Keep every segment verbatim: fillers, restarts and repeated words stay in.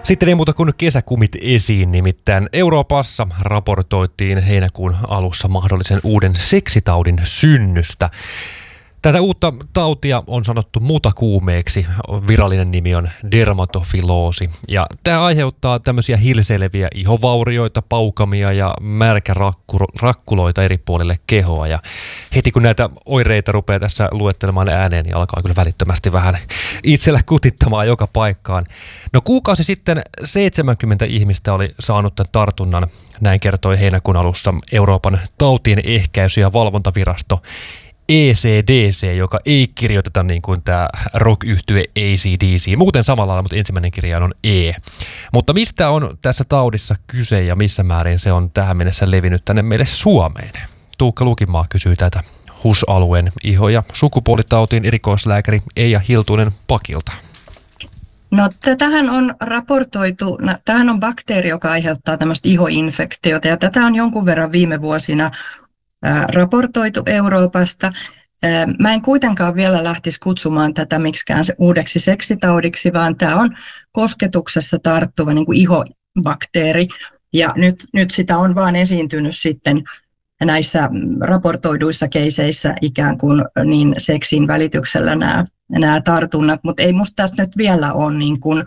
Sitten ei muuta kuin kesäkumit esiin, nimittäin Euroopassa raportoitiin heinäkuun alussa mahdollisen uuden seksitaudin synnystä. Tätä uutta tautia on sanottu mutakuumeeksi, virallinen nimi on dermatofiloosi, ja tämä aiheuttaa tämmöisiä hilseileviä ihovaurioita, paukamia ja märkärakkuloita eri puolille kehoa, ja heti kun näitä oireita rupeaa tässä luettelemaan ääneen, niin alkaa kyllä välittömästi vähän itsellä kutittamaan joka paikkaan. No kuukausi sitten seitsemänkymmentä ihmistä oli saanut tämän tartunnan, näin kertoi heinäkuun alussa Euroopan tautien ehkäisy- ja valvontavirasto E C D C, joka ei kirjoiteta niin kuin tämä rock-yhtye A C D C. Muuten samalla lailla, mutta ensimmäinen kirjain on E. Mutta mistä on tässä taudissa kyse ja missä määrin se on tähän mennessä levinnyt tänne meille Suomeen? Tuukka Lukimaa kysyy tätä H U S-alueen iho- ja sukupuolitautiin erikoislääkäri Eija Hiltunen Pakilta. No tähän on raportoitu, tämähän on bakteeri, joka aiheuttaa tämmöistä ihoinfektiota ja tätä on jonkun verran viime vuosina raportoitu Euroopasta. Mä en kuitenkaan vielä lähtisi kutsumaan tätä miksikään se uudeksi seksitaudiksi, vaan tämä on kosketuksessa tarttuva niin kuin ihobakteeri. Ja nyt, nyt sitä on vaan esiintynyt sitten näissä raportoiduissa keiseissä ikään kuin niin seksin välityksellä nämä, nämä tartunnat, mutta ei musta tästä nyt vielä ole niin kuin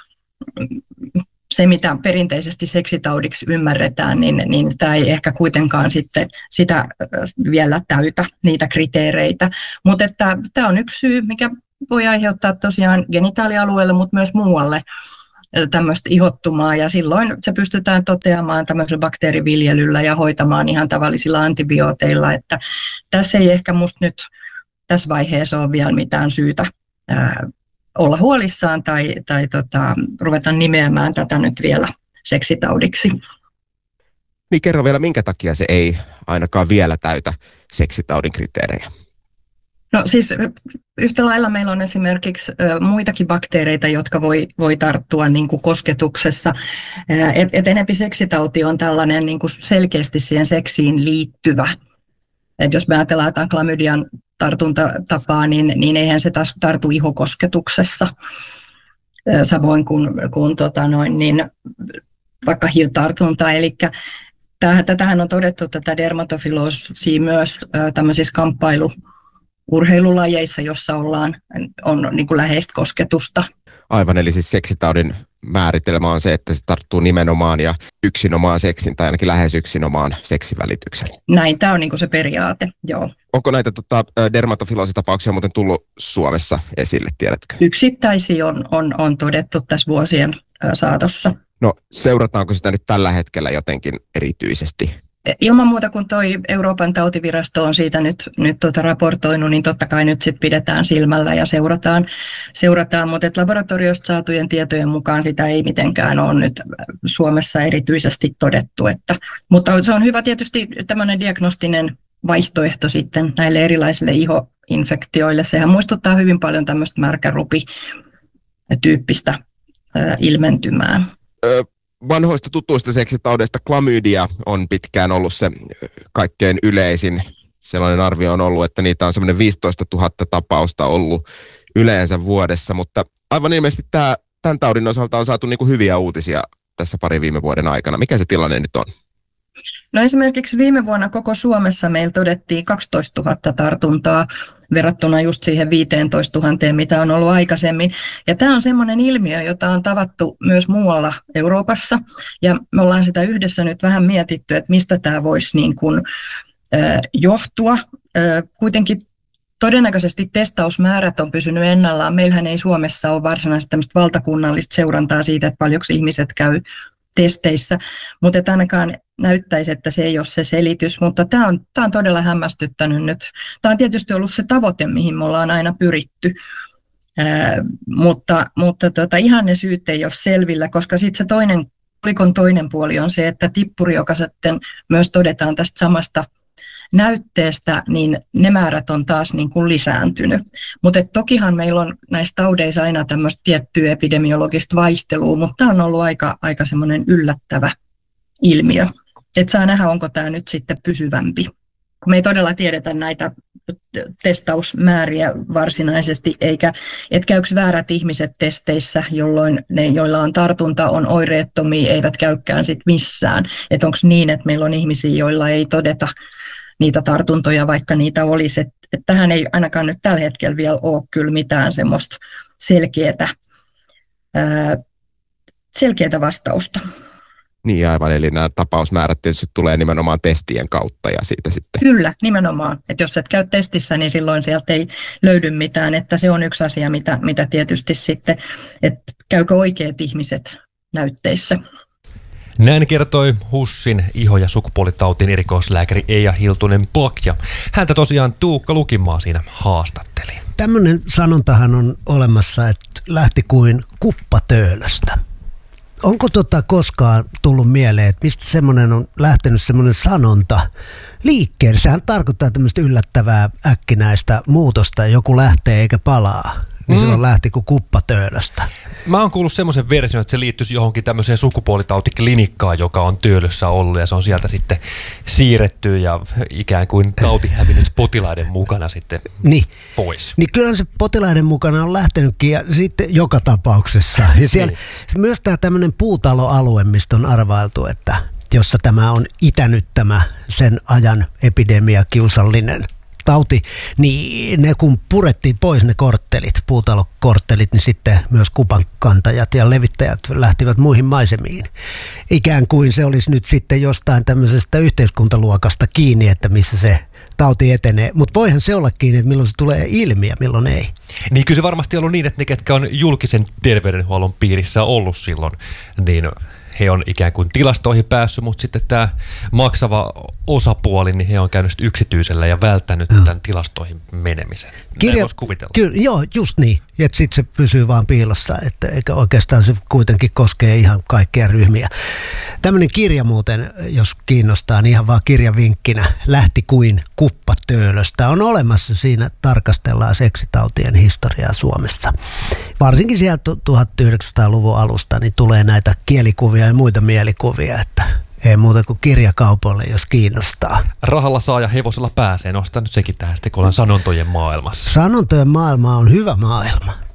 se, mitä perinteisesti seksitaudiksi ymmärretään, niin, niin tämä ei ehkä kuitenkaan sitten sitä vielä täytä niitä kriteereitä. Mutta että tämä on yksi syy, mikä voi aiheuttaa tosiaan genitaalialueelle, mutta myös muualle tämmöistä ihottumaa. Ja silloin se pystytään toteamaan tämmöisellä bakteeriviljelyllä ja hoitamaan ihan tavallisilla antibiooteilla. Että tässä ei ehkä musta nyt tässä vaiheessa ole vielä mitään syytä ää, olla huolissaan tai, tai tota, ruveta nimeämään tätä nyt vielä seksitaudiksi. Niin kerro vielä, minkä takia se ei ainakaan vielä täytä seksitaudin kriteerejä? No siis yhtä lailla meillä on esimerkiksi muitakin bakteereita, jotka voi, voi tarttua niin kuin kosketuksessa. Et, et enempi seksitauti on tällainen niin kuin selkeästi siihen seksiin liittyvä. Et jos me ajatellaan jotain klamydian tartuntatapaa, niin, niin eihän se taas tartu ihokosketuksessa, samoin kuin, kuin tota noin, niin vaikka H I V-tartunta. Eli tätähän on todettu tätä dermatofiloosia myös tämmöisissä kamppailu-urheilulajeissa, jossa ollaan, on niin kuin läheistä kosketusta. Aivan, eli siis seksitaudin määritelmä on se, että se tarttuu nimenomaan ja yksinomaan seksin tai ainakin lähes yksinomaan seksivälityksellä. Näin, tämä on niin kuin se periaate, joo. Onko näitä tota, dermatofiloositapauksia muuten tullut Suomessa esille, tiedätkö? Yksittäisiä on, on, on todettu tässä vuosien saatossa. No seurataanko sitä nyt tällä hetkellä jotenkin erityisesti? Ilman muuta, kun toi Euroopan tautivirasto on siitä nyt, nyt tuota raportoinut, niin totta kai nyt sit pidetään silmällä ja seurataan, seurataan. Mutta laboratoriosta saatujen tietojen mukaan sitä ei mitenkään ole nyt Suomessa erityisesti todettu. Että, mutta se on hyvä tietysti tämmöinen diagnostinen vaihtoehto sitten näille erilaisille ihoinfektioille. Sehän muistuttaa hyvin paljon tämmöistä märkärupityyppistä ilmentymää. Ö- Vanhoista tutuista seksitaudeista klamydia on pitkään ollut se kaikkein yleisin. Sellainen arvio on ollut, että niitä on semmoinen viisitoista tuhatta tapausta ollut yleensä vuodessa, mutta aivan ilmeisesti tämä, tämän taudin osalta on saatu niin kuin hyviä uutisia tässä pari viime vuoden aikana. Mikä se tilanne nyt on? No esimerkiksi viime vuonna koko Suomessa meillä todettiin kaksitoista tuhatta tartuntaa verrattuna just siihen viisitoista tuhatta, mitä on ollut aikaisemmin. Ja tämä on semmoinen ilmiö, jota on tavattu myös muualla Euroopassa. Ja me ollaan sitä yhdessä nyt vähän mietitty, että mistä tämä voisi niin kuin, äh, johtua. Äh, kuitenkin todennäköisesti testausmäärät on pysynyt ennallaan. Meillähän ei Suomessa ole varsinaisesti tämmöistä valtakunnallista seurantaa siitä, että paljonko ihmiset käy testeissä, mutta ainakaan näyttäisi, että se ei ole se selitys, mutta tämä on, tämä on todella hämmästyttänyt nyt. Tämä on tietysti ollut se tavoite, mihin me ollaan aina pyritty, Ää, mutta, mutta tota, ihan ne syyt ei ole selvillä, koska sitten se toinen, kolikon toinen puoli on se, että tippuri, joka sitten myös todetaan tästä samasta näytteestä, niin ne määrät on taas niin kuin lisääntynyt. Mutta tokihan meillä on näissä taudeissa aina tämmöistä tiettyä epidemiologista vaihtelua, mutta tämä on ollut aika, aika semmoinen yllättävä ilmiö. Että saa nähdä, onko tämä nyt sitten pysyvämpi. Me ei todella tiedetä näitä testausmääriä varsinaisesti, eikä et käykö väärät ihmiset testeissä, jolloin ne, joilla on tartunta, on oireettomia, eivät käykään sit missään. Että onko niin, että meillä on ihmisiä, joilla ei todeta niitä tartuntoja, vaikka niitä olisi. Että et tähän ei ainakaan nyt tällä hetkellä vielä ole kyllä mitään semmoista selkeää, ää, selkeää vastausta. Niin aivan, eli nämä tapausmäärät tietysti tulee nimenomaan testien kautta ja siitä sitten. Kyllä, nimenomaan. Että jos et käy testissä, niin silloin sieltä ei löydy mitään, että se on yksi asia, mitä, mitä tietysti sitten, että käykö oikeat ihmiset näytteissä. Näin kertoi HUSin iho- ja sukupuolitautien erikoislääkäri Eija Hiltunen-Pak, ja häntä tosiaan Tuukka Lukimaa siinä haastatteli. Tämmöinen sanontahan on olemassa, että lähti kuin kuppatöölöstä. Onko tota koskaan tullut mieleen, että mistä semmoinen on lähtenyt semmoinen sanonta liikkeelle? Sehän tarkoittaa tämmöistä yllättävää äkkinäistä muutosta, joku lähtee eikä palaa. Niin mm. silloin lähti kuin kuppatöölöstä. Mä oon kuullut semmoisen version, että se liittyisi johonkin tämmöiseen sukupuolitautiklinikkaan, joka on Töölössä ollut, ja se on sieltä sitten siirretty ja ikään kuin tauti hävinnyt potilaiden mukana sitten niin. pois. Niin kyllä se potilaiden mukana on lähtenytkin ja sitten joka tapauksessa. Ja siellä niin. myös tämä tämmöinen puutaloalue, mistä on arvailtu, että jossa tämä on itänyt tämä sen ajan epidemia kiusallinen tauti, niin ne kun purettiin pois ne korttelit, puutalokorttelit, niin sitten myös kupankantajat ja levittäjät lähtivät muihin maisemiin. Ikään kuin se olisi nyt sitten jostain tämmöisestä yhteiskuntaluokasta kiinni, että missä se tauti etenee. Mutta voihan se olla kiinni, että milloin se tulee ilmi ja milloin ei. Niin kyllä se varmasti ollut niin, että ne, ketkä on julkisen terveydenhuollon piirissä ollut silloin, niin he on ikään kuin tilastoihin päässyt, mutta sitten tämä maksava osapuoli, niin he on käynyt yksityisellä ja välttänyt no. tämän tilastoihin menemisen. Kirja, voisi kuvitella. Kyllä, joo, just niin. Että sitten se pysyy vaan piilossa, että eikä oikeastaan se kuitenkin koskee ihan kaikkia ryhmiä. Tämmöinen kirja muuten, jos kiinnostaa, niin ihan vaan kirjavinkkinä, Lähti kuin kuppatöölöstä. On olemassa, siinä tarkastellaan seksitautien historiaa Suomessa. Varsinkin sieltä tuhatyhdeksänsataaluvun alusta niin tulee näitä kielikuvia ja muita mielikuvia, että ei muuta kuin kirjakaupoille, jos kiinnostaa. Rahalla saa ja hevosella pääsee. Nostaa nyt sekin tähän sitten, kun ollaan sanontojen maailmassa. Sanontojen maailma on hyvä maailma.